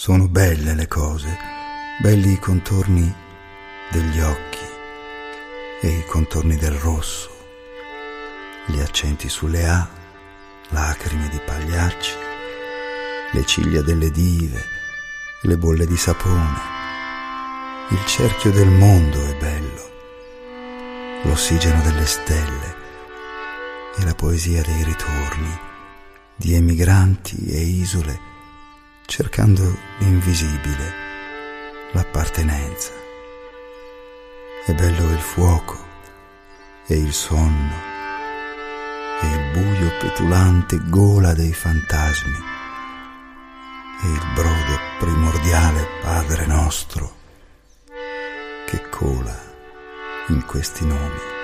Sono belle le cose, belli i contorni degli occhi e i contorni del rosso, gli accenti sulle A, lacrime di pagliacci, le ciglia delle dive, le bolle di sapone. Il cerchio del mondo è bello, l'ossigeno delle stelle e la poesia dei ritorni di emigranti e isole cercando l'invisibile, l'appartenenza. È bello il fuoco e il sonno e il buio petulante gola dei fantasmi e il brodo primordiale Padre nostro che cola in questi nomi.